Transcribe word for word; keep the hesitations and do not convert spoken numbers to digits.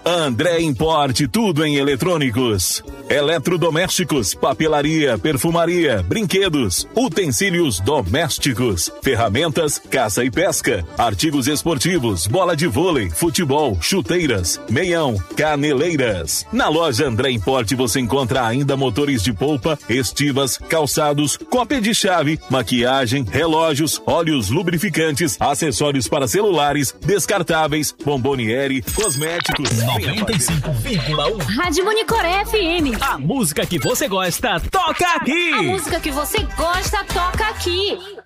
André Importe, tudo em eletrônicos. Eletrodomésticos, papelaria, perfumaria, brinquedos, utensílios domésticos, ferramentas, caça e pesca, artigos esportivos, bola de vôlei, futebol, chuteiras, meião, caneleiras. Na loja André Importe você encontra ainda motores de polpa, estivas, calçados, cópia de chave, maquiagem, relógios, óleos lubrificantes, acessórios para celulares, descartáveis, bomboniere, cosméticos. noventa e cinco vírgula um Rádio Monicoré F M. A música que você gosta, toca aqui! A música que você gosta, toca aqui.